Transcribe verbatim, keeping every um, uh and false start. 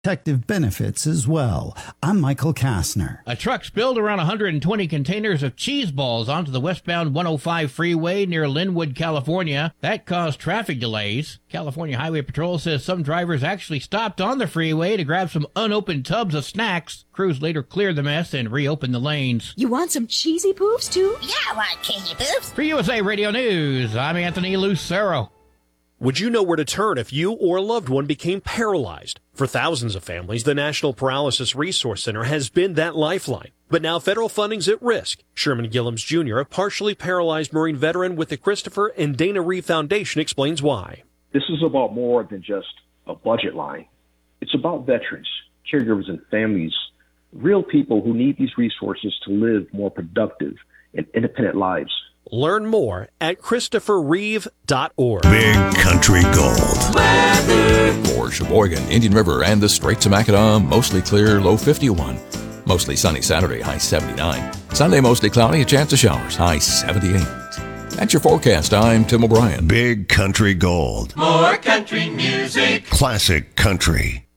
protective benefits as well. I'm Michael Kastner. A truck spilled around one hundred twenty containers of cheese balls onto the westbound one oh five freeway near Linwood, California. That caused traffic delays. California Highway Patrol says some drivers actually stopped on the freeway to grab some unopened tubs of snacks. Crews later cleared the mess and reopened the lanes. You want some cheesy poofs, too? Yeah, I want cheesy poofs. For U S A Radio News, I'm Anthony Lucero. Would you know where to turn if you or a loved one became paralyzed? For thousands of families, the National Paralysis Resource Center has been that lifeline. But now federal funding's at risk. Sherman Gillums Junior, a partially paralyzed Marine veteran with the Christopher and Dana Reeve Foundation, explains why. This is about more than just a budget line. It's about veterans, caregivers, and families, real people who need these resources to live more productive and independent lives. Learn more at christopher reeve dot org. Big Country Gold. Weather. For Sheboygan, Indian River, and the Straits of Mackinac, mostly clear, low fifty-one. Mostly sunny Saturday, high seventy-nine. Sunday, mostly cloudy, a chance of showers, high seventy-eight. That's your forecast. I'm Tim O'Brien. Big Country Gold. More country music. Classic country.